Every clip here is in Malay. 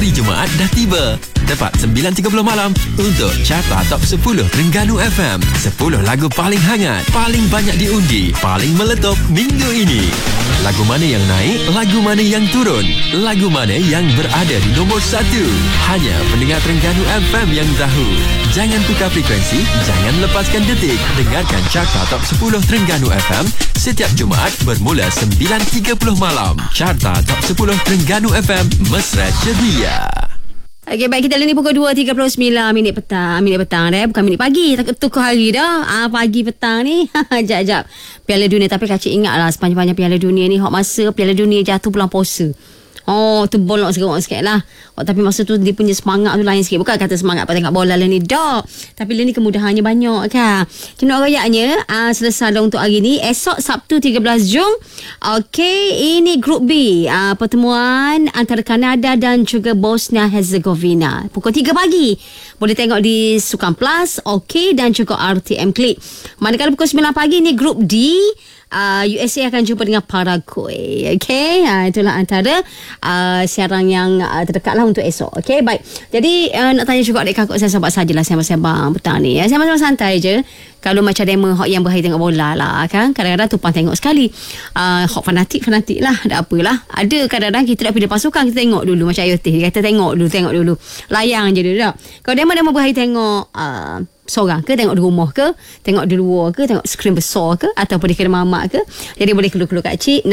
Hari Jumaat dah tiba. Tepat 9.30 malam untuk Carta Top 10 Terengganu FM. 10 lagu paling hangat, paling banyak diundi, paling meletup minggu ini. Lagu mana yang naik, lagu mana yang turun, lagu mana yang berada di nombor 1. Hanya pendengar Terengganu FM yang tahu. Jangan tukar frekuensi, jangan lepaskan detik. Dengarkan Carta Top 10 Terengganu FM setiap Jumaat bermula 9.30 malam. Carta Top 10 Terengganu FM mesra ceria. Okey, baik, kita ni pukul 2.39 minit petang. Bukan minit pagi. Tukar hari dah. Pagi petang ni. Jap. Piala Dunia. Tapi kacik ingatlah sepanjang Piala Dunia ni. Hak masa Piala Dunia jatuh bulan puasa. Oh, tu bolok sikit lah. Tapi masa tu dia punya semangat tu lain sikit. Bukan kata semangat apa tengok bola lah ni. Dok. Tapi lah ni kemudahannya banyak kan. Kena rayaknya selesai dah untuk hari ni. Esok Sabtu 13 Jun. Okey, ini Grup B. Pertemuan antara Kanada dan juga Bosnia Herzegovina. Pukul 3 pagi. Boleh tengok di Sukan Plus. Okey, dan juga RTM Klik. Manakala pukul 9 pagi ni Grup D. USA akan jumpa dengan Paraguay. Okey, itulah antara siaran yang terdekat lah untuk esok. Okey, baik. Jadi nak tanya juga adik kakak saya sebab sajalah sembang-sembang petang ni. Sembang-sembang santai je. Kalau macam demo hok yang berhari tengok bola lah kan. Kadang-kadang tumpang tengok sekali. Hok fanatik lah. Tak apalah. Ada kadang-kadang kita nak pilih pasukan, kita tengok dulu. Macam Ayu Teh dia kata tengok dulu. Layang je dulu tak. Kalau demo berhari tengok seorang ke, tengok di rumah ke, tengok di luar ke, tengok skrin besar ke, ataupun di kedai mamak ke. Jadi boleh keluar kat cik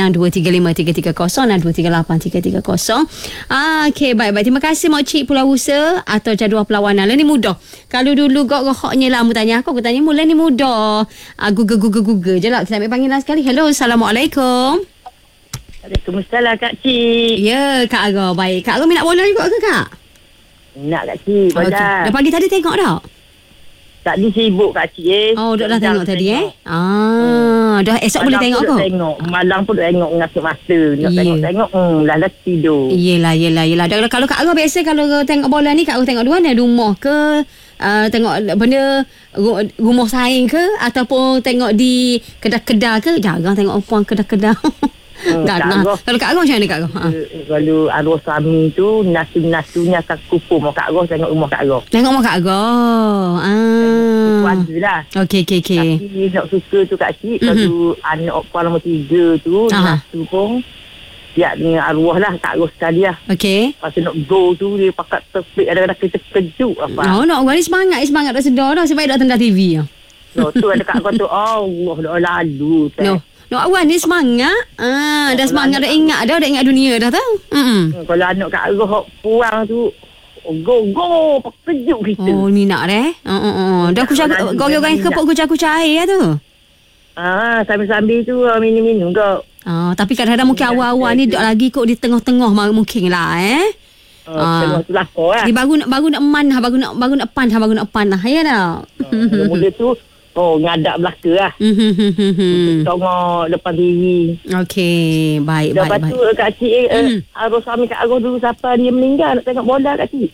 62353330 62383330. Okey, baik. Terima kasih Mak Cik Pulau Usa atau jadual perlawanan. Lah ni mudah. Kalau dulu gok-goknya lah mu tanya aku tanya mula ni mudah. Google je lah. Kita ambil panggilan sekali. Hello, Assalamualaikum. Waalaikumsalam Kak Cik. Ya, Kak Agha. Baik. Kak Agha minat bola juga ke Kak? Nak Kak Cik, bola. Okay. Dah pagi tadi tengok tak? Tadi sibuk Kak Cik Oh, dah tengok tadi dah esok boleh tengok ke? Tengok. Malam pun tengok ngasih masa. Nak tengok. Dah tidur. Yelah. Kalau Kak Agha biasa kalau tengok bola ni, Kak Agha tengok di mana? Rumah ke? Tengok benda rumah saing ke? Ataupun tengok di kedai-kedai ke? Jarang tengok puan kedai-kedai. Kalau Kak Agha macam mana Kak Agha? Kalau arwah suami tu nasu-nasunya akan kupur mak Kak Agha, tengok rumah Kak Agha. Tengok rumah Kak Agha. Keluarga lah. Okey. Tapi nak suka tu Kak Cik, kalau anak puan nombor 3 tu, nasu pun siap dengan arwah lah Kak Agha sekali lah. Okey. Lepas tu nak go tu, dia pakat terpik, kadang-kadang kita kejut apa. Nak ni semangat dah sedar dah sebab dah tanda TV. Tu ada Kak Agha tu, Allah dah lalu. No, awak ni semangat. Dah semangat, dah ingat dunia dah tahu. Kalau anak Kak Agha puang tu, go, kejut kita. Oh, minat dah. Dah goreng kepuk kucah-kucah air tu. Sambil-sambil tu minum-minum kau. Tapi kadang-kadang mungkin awal-awal ni duduk lagi kot di tengah-tengah mungkin lah tengah tu lakor lah. Dia baru nak eman lah, baru nak pan lah. Ya tak? Mula tu ngadap belaka lah. Tengok depan TV. Okey, baik. Lepas tu Kak Cik, arwah suami Kak Agha dulu siapa dia meninggal nak tengok bola Kak Cik.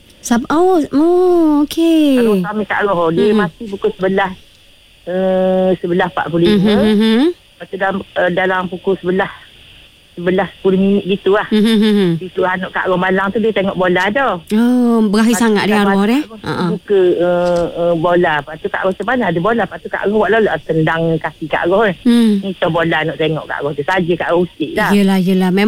Okey. Arwah suami Kak Agha dia mati pukul 11:45. Lepas tu dalam pukul 11:10 minit gitu lah. Itu anak Kak Agha malang tu dia tengok bola dah. Berakhir sangat dia arwah dia. Buka bola. Lepas tu Kak Agha macam mana ada bola. Lepas tu Kak Agha buat lalu tendang kaki Kak Agha. Ni bola nak tengok Kak Agha tu saja Kak Agha usik lah. Yelah.